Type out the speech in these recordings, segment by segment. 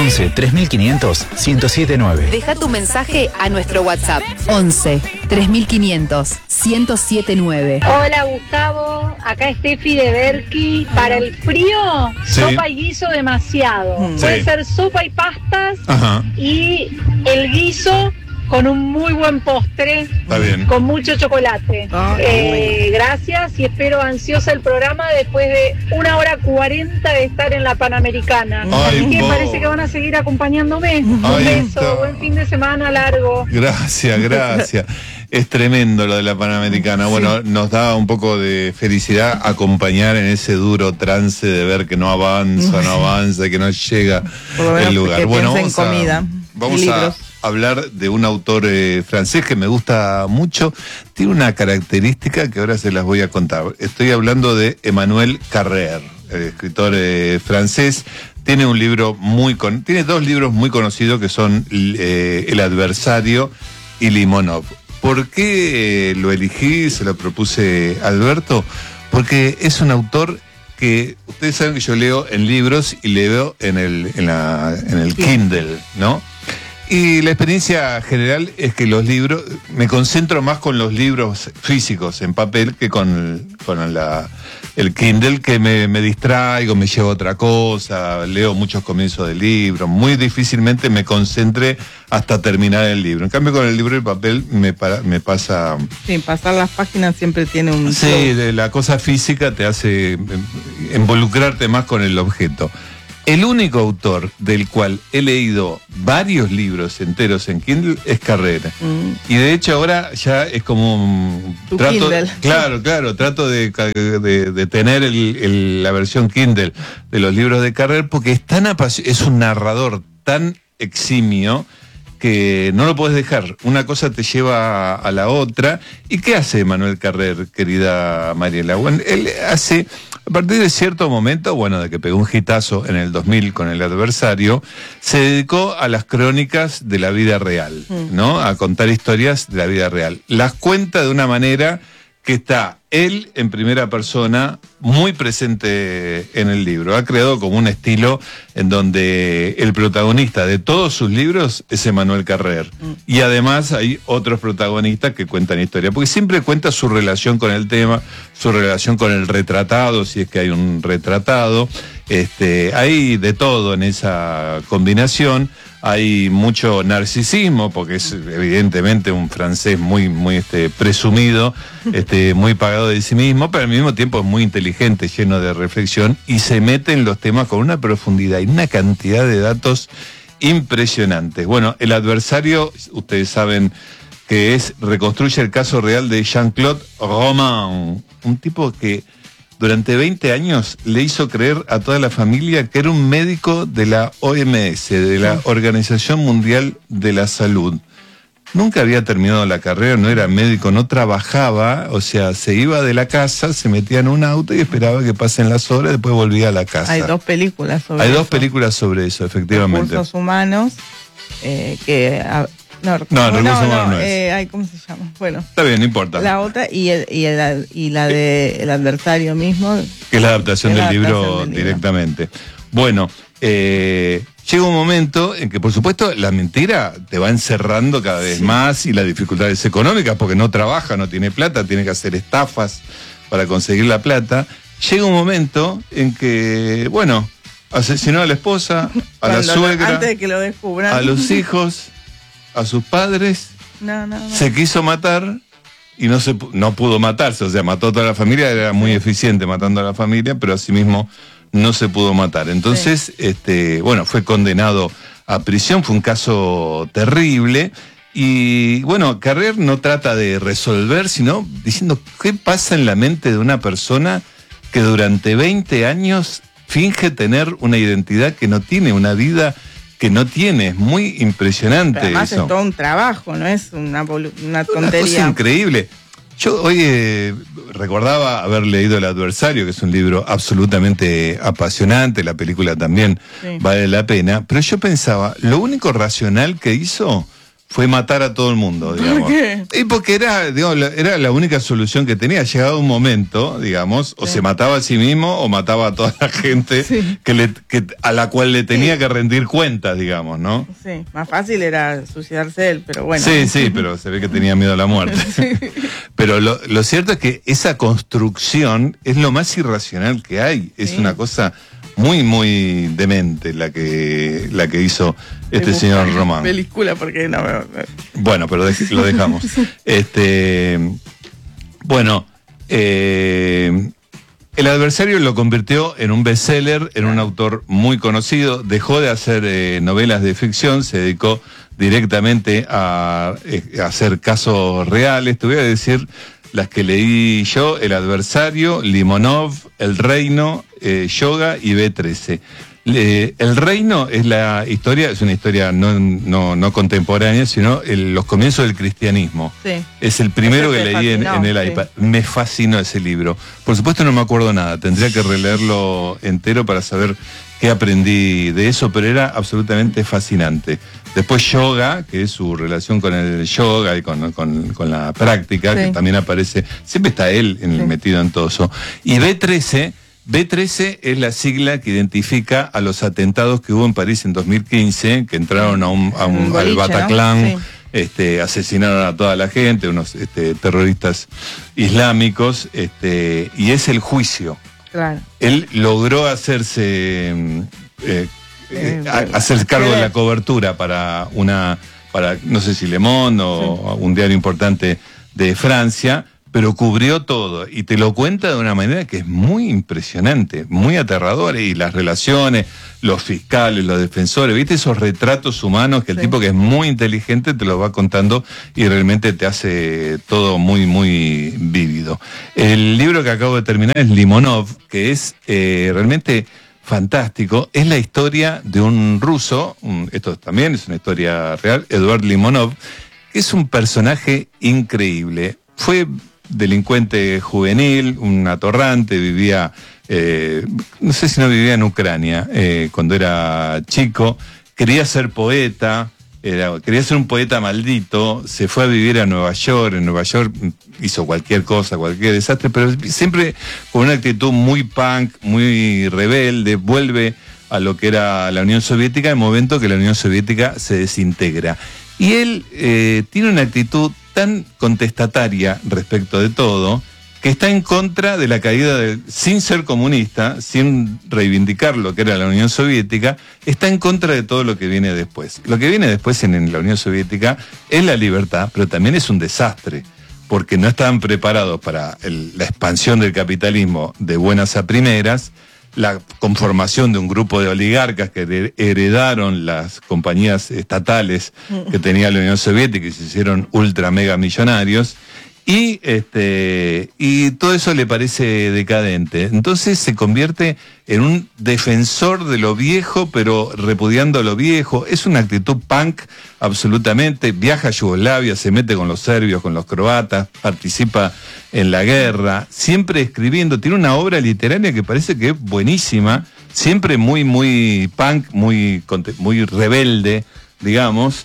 11 3500 1079. Deja tu mensaje a nuestro WhatsApp. 11 3500 1079. Hola Gustavo, acá es Steffi de Berky. Para el frío, Sí. sopa y guiso demasiado. Sí. Puede ser sopa y pastas Ajá. y el guiso con un muy buen postre, Está bien. con mucho chocolate. Gracias y espero ansiosa el programa después de 1h40 de estar en la Panamericana. Ay, Así que vos. parece que van a seguir acompañándome. Un Ay, beso, está. buen fin de semana largo. Gracias. Es tremendo lo de la Panamericana. Bueno, nos da un poco de felicidad acompañar en ese duro trance de ver que no avanza, que no llega Por lo menos el lugar. que Bueno, piensa en comida, vamos libros. a hablar de un autor francés que me gusta mucho. Tiene una característica que ahora se las voy a contar. Estoy hablando de Emmanuel Carrère, el escritor francés. Tiene un libro tiene dos libros muy conocidos que son El adversario y Limonov. ¿Por qué lo elegí? Se lo propuse a Alberto. Porque es un autor que ustedes saben que yo leo en libros y leo en el Kindle, ¿no? Y la experiencia general es que los libros, me concentro más con los libros físicos en papel que con el Kindle, que me distraigo, me llevo a otra cosa, leo muchos comienzos de libros, muy difícilmente me concentre hasta terminar el libro. En cambio con el libro de papel me pasa... Sí, pasar las páginas siempre tiene un... Sí, la cosa física te hace involucrarte más con el objeto. El único autor del cual he leído varios libros enteros en Kindle es Carrère. Y de hecho ahora ya es como Tu Kindle. Claro, trato de tener la versión Kindle de los libros de Carrère porque es un narrador tan eximio que no lo puedes dejar. Una cosa te lleva a la otra. ¿Y qué hace Emmanuel Carrère, querida Mariela? Bueno, él hace, a partir de cierto momento, bueno, de que pegó un hitazo en el 2000 con El adversario, se dedicó a las crónicas de la vida real, ¿no? A contar historias de la vida real. Las cuenta de una manera que está él en primera persona muy presente en el libro. Ha creado como un estilo en donde el protagonista de todos sus libros es Emmanuel Carrère. Y además hay otros protagonistas que cuentan historia, porque siempre cuenta su relación con el tema, su relación con el retratado, si es que hay un retratado. Hay de todo en esa combinación. Hay mucho narcisismo, porque es evidentemente un francés muy presumido, muy pagado de sí mismo, pero al mismo tiempo es muy inteligente, lleno de reflexión, y se mete en los temas con una profundidad y una cantidad de datos impresionantes. Bueno, El adversario, ustedes saben que reconstruye el caso real de Jean-Claude Roman, un tipo que durante 20 años le hizo creer a toda la familia que era un médico de la OMS, de la Organización Mundial de la Salud. Nunca había terminado la carrera, no era médico, no trabajaba, o sea, se iba de la casa, se metía en un auto y esperaba que pasen las horas, después volvía a la casa. Hay dos películas sobre Hay eso. dos películas sobre eso, efectivamente. Recursos humanos, Recursos humanos no es. ay, ¿cómo se llama? Bueno, Está bien, no importa. la otra y la de El adversario mismo. Que es la adaptación Es la del adaptación libro del libro. directamente. Bueno, llega un momento en que, por supuesto, la mentira te va encerrando cada vez más y las dificultades económicas, porque no trabaja, no tiene plata, tiene que hacer estafas para conseguir la plata. Llega un momento en que, bueno, asesinó a la esposa, a la suegra, Antes de que lo descubran. a los hijos, a sus padres, No. se quiso matar y no pudo matarse, o sea, mató a toda la familia, era muy eficiente matando a la familia, pero asimismo no se pudo matar. Entonces, bueno, fue condenado a prisión, fue un caso terrible. Y bueno, Carrère no trata de resolver, sino diciendo qué pasa en la mente de una persona que durante 20 años finge tener una identidad que no tiene, una vida que no tiene. Es muy impresionante. Pero además eso. es todo un trabajo, no es una Una tontería. cosa increíble. Yo hoy recordaba haber leído El adversario, que es un libro absolutamente apasionante, la película también Sí. vale la pena, pero yo pensaba, lo único racional que hizo fue matar a todo el mundo, digamos. ¿Por qué? Y porque era la única solución que tenía. Llegado un momento, digamos, o se mataba a sí mismo o mataba a toda la gente a la cual le tenía que rendir cuentas, digamos, ¿no? Sí, más fácil era suicidarse él, pero bueno. Sí, pero se ve que tenía miedo a la muerte. Pero lo cierto es que esa construcción es lo más irracional que hay. Es una cosa muy, muy demente la que hizo este señor Román. Película, porque no. Bueno, pero lo dejamos. El adversario lo convirtió en un bestseller, en un autor muy conocido. Dejó de hacer novelas de ficción, se dedicó directamente a hacer casos reales. Te voy a decir las que leí yo: El adversario, Limonov, El reino, Yoga y B13. El reino es una historia no contemporánea, sino los comienzos del cristianismo. Sí. Es el primero que leí en el iPad. Me fascinó ese libro. Por supuesto no me acuerdo nada, tendría que releerlo entero para saber qué aprendí de eso, pero era absolutamente fascinante. Después Yoga, que es su relación con el yoga y con la práctica, que también aparece, siempre está él metido en todo eso. Y B13 es la sigla que identifica a los atentados que hubo en París en 2015, que entraron al Bataclan, ¿no? Asesinaron a toda la gente, unos terroristas islámicos, y es el juicio. Claro. Él logró hacerse hacer cargo de la cobertura para no sé si Le Monde o un diario importante de Francia, pero cubrió todo y te lo cuenta de una manera que es muy impresionante, muy aterradora, y las relaciones, los fiscales, los defensores, ¿viste? Esos retratos humanos que el tipo que es muy inteligente te lo va contando y realmente te hace todo muy, muy vívido. El libro que acabo de terminar es Limonov, que es realmente fantástico. Es la historia de un ruso, esto también es una historia real, Eduard Limonov, que es un personaje increíble. Fue delincuente juvenil, un atorrante, vivía, no sé si no vivía en Ucrania, cuando era chico, quería ser poeta, quería ser un poeta maldito, se fue a vivir a Nueva York, en Nueva York hizo cualquier cosa, cualquier desastre, pero siempre con una actitud muy punk, muy rebelde, vuelve a lo que era la Unión Soviética, en el momento que la Unión Soviética se desintegra. Y él tiene una actitud tan contestataria respecto de todo, que está en contra de la caída sin ser comunista, sin reivindicar lo que era la Unión Soviética, está en contra de todo lo que viene después. Lo que viene después en la Unión Soviética es la libertad, pero también es un desastre, porque no estaban preparados para la expansión del capitalismo de buenas a primeras, la conformación de un grupo de oligarcas que heredaron las compañías estatales que tenía la Unión Soviética y se hicieron ultra mega millonarios, y todo eso le parece decadente. Entonces se convierte en un defensor de lo viejo, pero repudiando lo viejo. Es una actitud punk absolutamente. Viaja a Yugoslavia, se mete con los serbios, con los croatas, participa en la guerra, siempre escribiendo. Tiene una obra literaria que parece que es buenísima, siempre muy, muy punk, muy rebelde, digamos.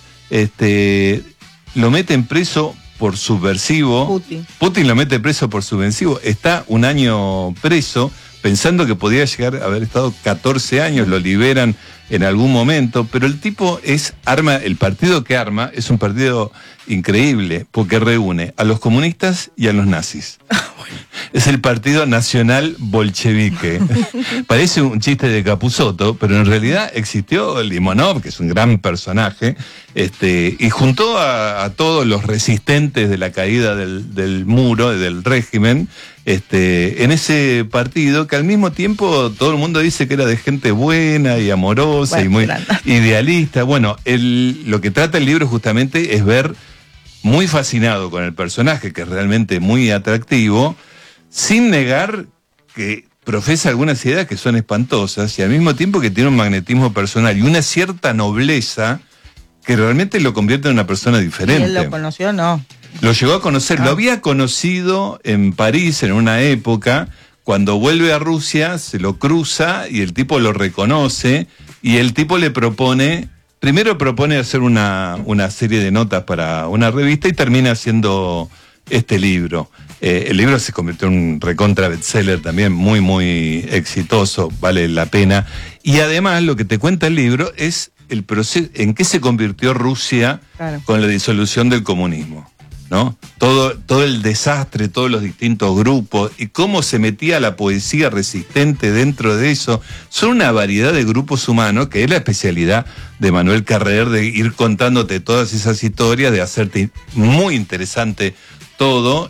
Lo meten preso por subversivo. Putin lo mete preso por subversivo. Está un año preso, pensando que podía llegar a haber estado 14 años, lo liberan en algún momento, pero el tipo el partido que arma es un partido increíble, porque reúne a los comunistas y a los nazis. Es el Partido Nacional Bolchevique. Parece un chiste de Capusotto, pero en realidad existió Limonov, que es un gran personaje, y juntó a todos los resistentes de la caída del muro, del régimen, en ese partido, que al mismo tiempo todo el mundo dice que era de gente buena y amorosa y muy idealista. Bueno, lo que trata el libro justamente es ver, muy fascinado con el personaje, que es realmente muy atractivo, sin negar que profesa algunas ideas que son espantosas, y al mismo tiempo que tiene un magnetismo personal y una cierta nobleza que realmente lo convierte en una persona diferente. ¿Y él lo conoció? No. Lo llegó a conocer, lo había conocido en París en una época. Cuando vuelve a Rusia se lo cruza y el tipo lo reconoce, y el tipo le propone primero propone hacer una serie de notas para una revista y termina haciendo este libro. El libro se convirtió en un recontra bestseller también, muy, muy exitoso, vale la pena. Y además lo que te cuenta el libro es el proceso, en qué se convirtió Rusia con la disolución del comunismo, ¿no? Todo el desastre, todos los distintos grupos y cómo se metía la poesía resistente dentro de eso. Son una variedad de grupos humanos que es la especialidad de Manuel Carrer, de ir contándote todas esas historias, de hacerte muy interesante todo,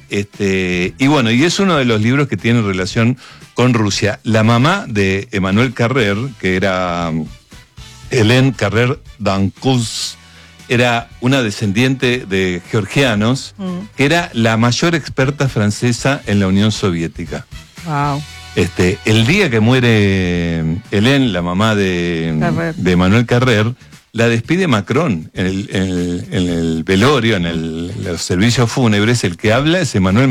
y bueno, y es uno de los libros que tiene relación con Rusia. La mamá de Emmanuel Carrer, que era Hélène Carrer d'Ancous, era una descendiente de georgianos, que era la mayor experta francesa en la Unión Soviética. Wow. El día que muere Hélène, la mamá de Emmanuel Carrer, la despide Macron en el velorio, en los servicios fúnebres. El que habla es Emmanuel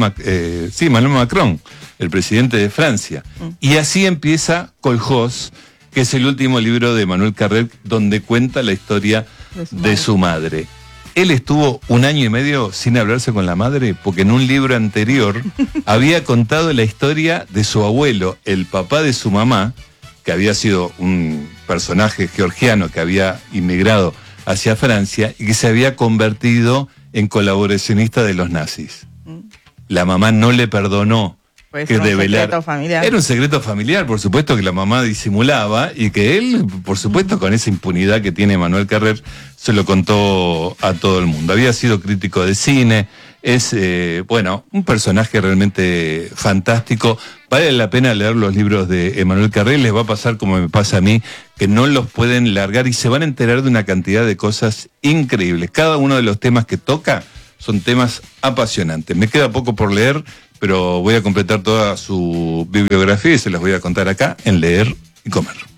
Macron, el presidente de Francia. Y así empieza Kolkhoz, que es el último libro de Emmanuel Carrer, donde cuenta la historia de su madre. Él estuvo 1 año y medio sin hablarse con la madre, porque en un libro anterior había contado la historia de su abuelo, el papá de su mamá, que había sido un personaje georgiano que había inmigrado hacia Francia y que se había convertido en colaboracionista de los nazis. La mamá no le perdonó que develar. Era un secreto familiar, por supuesto, que la mamá disimulaba y que él, por supuesto, con esa impunidad que tiene Manuel Carrer, se lo contó a todo el mundo. Había sido crítico de cine, es, un personaje realmente fantástico. Vale la pena leer los libros de Emmanuel Carrer. Les va a pasar como me pasa a mí, que no los pueden largar y se van a enterar de una cantidad de cosas increíbles. Cada uno de los temas que toca son temas apasionantes. Me queda poco por leer, pero voy a completar toda su bibliografía y se las voy a contar acá en Leer y Comer.